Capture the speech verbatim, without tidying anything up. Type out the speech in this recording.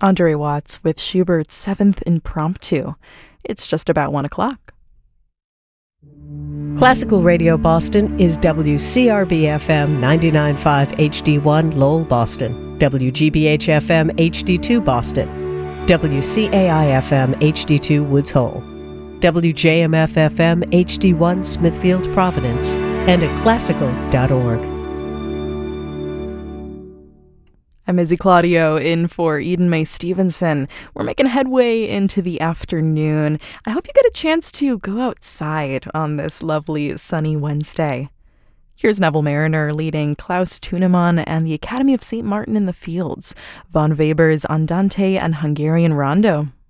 Andre Watts with Schubert's Seventh Impromptu. It's just about one o'clock. Classical Radio Boston is W C R B F M ninety-nine point five H D one Lowell, Boston, W G B H F M H D two Boston, W C A I F M H D two Woods Hole, W J M F F M H D one Smithfield, Providence, and at classical dot org. I'm Izzy Claudio in for Eden Mae Stevenson. We're making headway into the afternoon. I hope you get a chance to go outside on this lovely sunny Wednesday. Here's Neville Mariner leading Klaus Tunemann and the Academy of Saint Martin in the Fields, Von Weber's Andante and Hungarian Rondo.